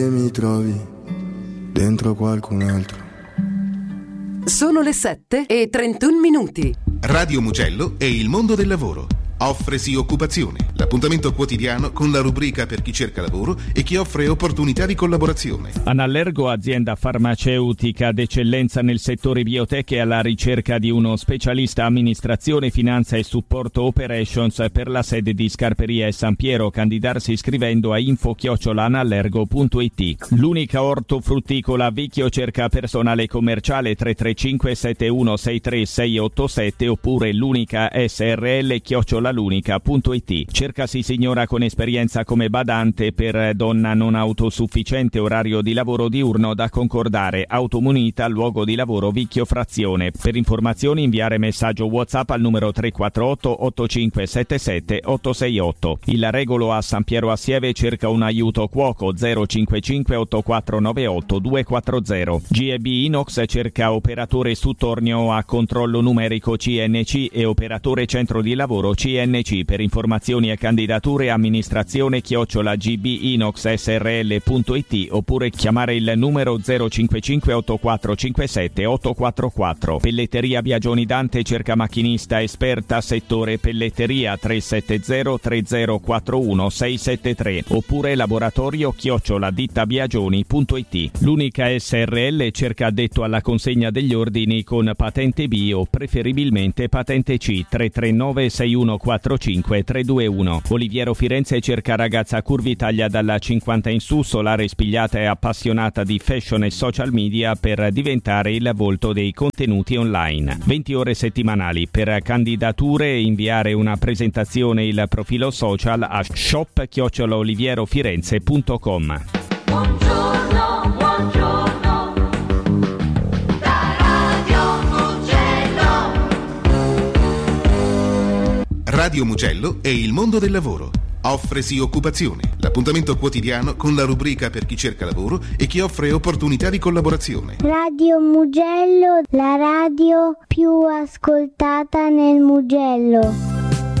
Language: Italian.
E mi trovi dentro qualcun altro. Sono le 7:31. Radio Mugello e il mondo del lavoro. Offresi occupazione, l'appuntamento quotidiano con la rubrica per chi cerca lavoro e chi offre opportunità di collaborazione. Anallergo, azienda farmaceutica d'eccellenza nel settore biotech, e alla ricerca di uno specialista amministrazione, finanza e supporto operations per la sede di Scarperia e San Piero. Candidarsi scrivendo a info@anallergo.it. L'unica ortofrutticola Vicchio cerca personale commerciale 335 7163 687 oppure l'unica SRL@lunica.it. Cercasi signora con esperienza come badante per donna non autosufficiente, orario di lavoro diurno da concordare, automunita, luogo di lavoro Vicchio Frazione. Per informazioni inviare messaggio WhatsApp al numero 348 8577 868. Il Regolo a San Piero Assieve cerca un aiuto cuoco 055 8498 240. GEB Inox cerca operatore su tornio a controllo numerico CNC e operatore centro di lavoro CNC. Per informazioni e candidature amministrazione@gbinoxsrl.it oppure chiamare il numero 055 8457 844. Pelletteria Biagioni Dante cerca macchinista esperta settore pelletteria 370 3041 673 oppure laboratorio@dittabiagioni.it. L'unica SRL cerca addetto alla consegna degli ordini con patente B o preferibilmente patente C 339 6145 321. Oliviero Firenze cerca ragazza curvitaglia dalla 50 in su, solare, spigliata e appassionata di fashion e social media per diventare il volto dei contenuti online. 20 ore settimanali. Per candidature inviare una presentazione, il profilo social a shop@olivierofirenze.com. Buongiorno, buongiorno. Da Radio Mugello. Radio Mugello e il mondo del lavoro. Offresi occupazione, l'appuntamento quotidiano con la rubrica per chi cerca lavoro e chi offre opportunità di collaborazione. Radio Mugello, la radio più ascoltata nel Mugello.